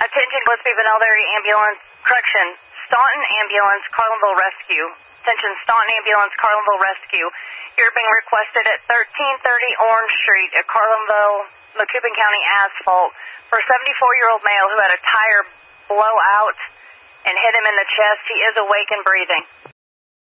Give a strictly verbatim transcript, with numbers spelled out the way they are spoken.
Attention, Gillespie Vanelberry Ambulance, correction, Staunton Ambulance, Carlinville Rescue. Attention, Staunton Ambulance, Carlinville Rescue. You're being requested at thirteen thirty Orange Street at Carlinville, Macoupin County Asphalt for a seventy-four-year-old male who had a tire blow out and hit him in the chest. He is awake and breathing.